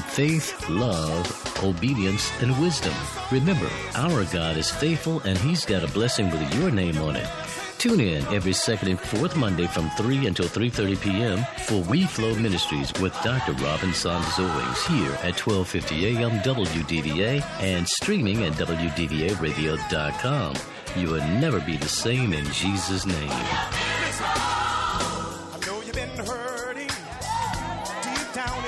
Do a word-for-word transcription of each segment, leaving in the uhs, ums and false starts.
find faith, love, obedience, and wisdom. Remember, our God is faithful and He's got a blessing with your name on it. Tune in every second and fourth Monday from three until three thirty p.m. for We Flow Ministries with Doctor Robin Sanzoings here at twelve fifty a.m. W D V A and streaming at W D V A radio dot com. You will never be the same in Jesus' name. I know you've been hurting deep down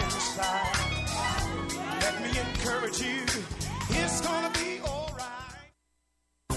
inside. Let me encourage you. It's gonna be all right.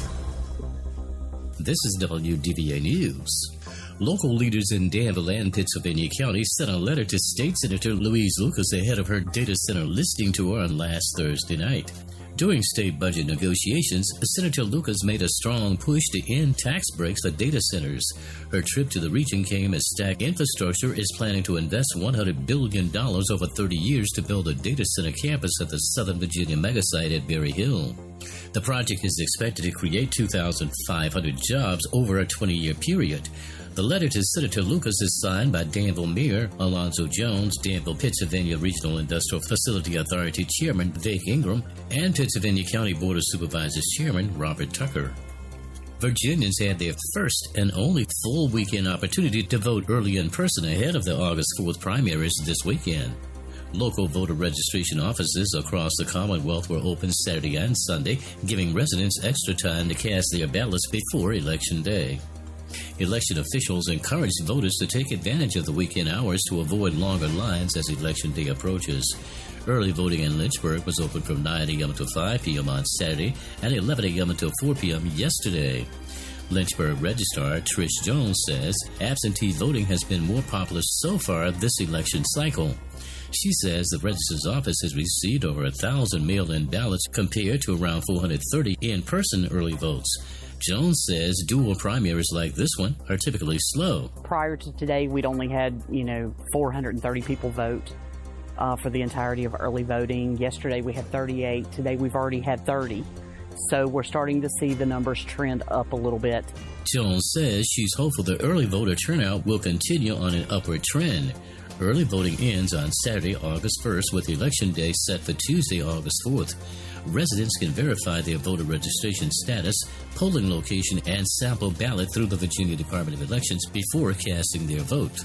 This is W D V A News. Local leaders in Danville and Pittsylvania County sent a letter to State Senator Louise Lucas ahead of her data center listing tour on last Thursday night. During state budget negotiations, Senator Lucas made a strong push to end tax breaks for data centers. Her trip to the region came as Stack Infrastructure is planning to invest one hundred billion dollars over thirty years to build a data center campus at the Southern Virginia megasite at Berry Hill. The project is expected to create two thousand five hundred jobs over a twenty-year period. The letter to Senator Lucas is signed by Danville Mayor Alonzo Jones, Danville Pittsylvania Regional Industrial Facility Authority Chairman Vic Ingram, and Pittsylvania County Board of Supervisors Chairman Robert Tucker. Virginians had their first and only full weekend opportunity to vote early in person ahead of the August fourth primaries this weekend. Local voter registration offices across the Commonwealth were open Saturday and Sunday, giving residents extra time to cast their ballots before Election Day. Election officials encouraged voters to take advantage of the weekend hours to avoid longer lines as Election Day approaches. Early voting in Lynchburg was open from nine a.m. to five p.m. on Saturday and eleven a.m. until four p.m. yesterday. Lynchburg Registrar Trish Jones says absentee voting has been more popular so far this election cycle. She says the registrar's office has received over one thousand mail-in ballots compared to around four hundred thirty in-person early votes. Jones says dual primaries like this one are typically slow. Prior to today, we'd only had, you know, four hundred thirty people vote uh, for the entirety of early voting. Yesterday, we had thirty-eight. Today, we've already had thirty. So we're starting to see the numbers trend up a little bit. Jones says she's hopeful the early voter turnout will continue on an upward trend. Early voting ends on Saturday, August first, with Election Day set for Tuesday, August fourth. Residents can verify their voter registration status, polling location, and sample ballot through the Virginia Department of Elections before casting their vote.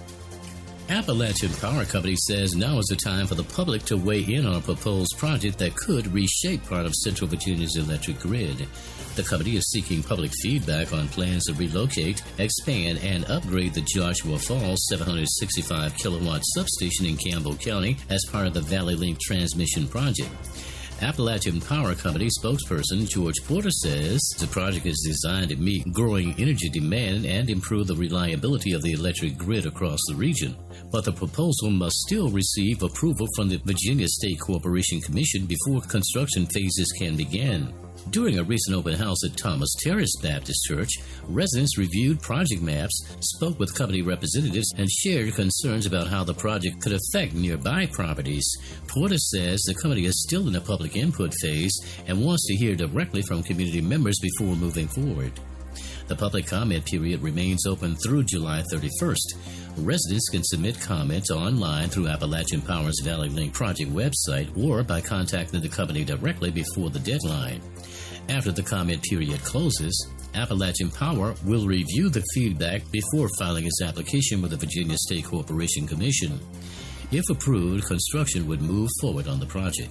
Appalachian Power Company says now is the time for the public to weigh in on a proposed project that could reshape part of Central Virginia's electric grid. The company is seeking public feedback on plans to relocate, expand, and upgrade the Joshua Falls seven hundred sixty-five kilowatt substation in Campbell County as part of the Valley Link transmission project. Appalachian Power Company spokesperson George Porter says the project is designed to meet growing energy demand and improve the reliability of the electric grid across the region. But the proposal must still receive approval from the Virginia State Corporation Commission before construction phases can begin. During a recent open house at Thomas Terrace Baptist Church, residents reviewed project maps, spoke with company representatives, and shared concerns about how the project could affect nearby properties. Porter says the company is still in the public input phase and wants to hear directly from community members before moving forward. The public comment period remains open through July thirty-first. Residents can submit comments online through Appalachian Power's Valley Link project website or by contacting the company directly before the deadline. After the comment period closes, Appalachian Power will review the feedback before filing its application with the Virginia State Corporation Commission. If approved, construction would move forward on the project.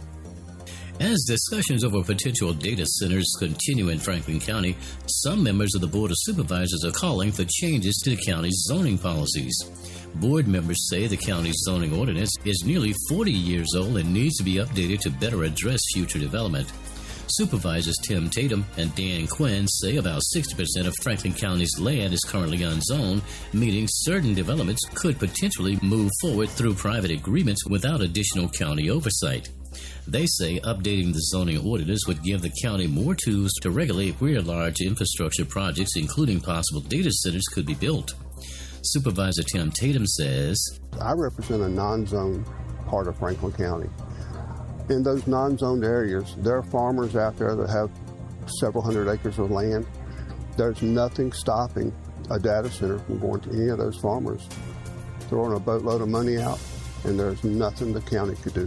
As discussions over potential data centers continue in Franklin County, some members of the Board of Supervisors are calling for changes to the county's zoning policies. Board members say the county's zoning ordinance is nearly forty years old and needs to be updated to better address future development. Supervisors Tim Tatum and Dan Quinn say about sixty percent of Franklin County's land is currently unzoned, meaning certain developments could potentially move forward through private agreements without additional county oversight. They say updating the zoning ordinance would give the county more tools to regulate where large infrastructure projects, including possible data centers, could be built. Supervisor Tim Tatum says, I represent a non-zoned part of Franklin County. In those non-zoned areas, there are farmers out there that have several hundred acres of land. There's nothing stopping a data center from going to any of those farmers, throwing a boatload of money out, and there's nothing the county could do.